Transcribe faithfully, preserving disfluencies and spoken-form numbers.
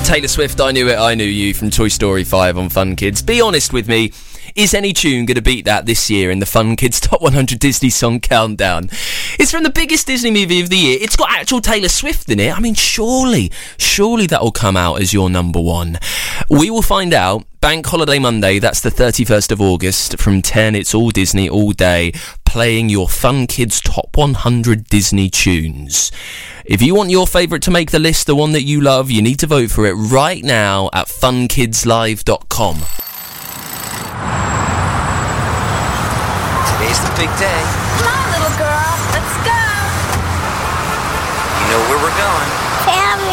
Taylor Swift, I Knew It, I Knew You from Toy Story five on Fun Kids. Be honest with me, is any tune going to beat that this year in the Fun Kids Top one hundred Disney Song Countdown? It's from the biggest Disney movie of the year. It's got actual Taylor Swift in it. I mean, surely, surely that will come out as your number one. We will find out. Bank Holiday Monday, that's the thirty-first of August. From ten, it's all Disney, all day, playing your Fun Kids Top one hundred Disney tunes. If you want your favourite to make the list, the one that you love, you need to vote for it right now at fun kids live dot com. Today's the big day. Come on, little girl, let's go. You know where we're going. Tell me.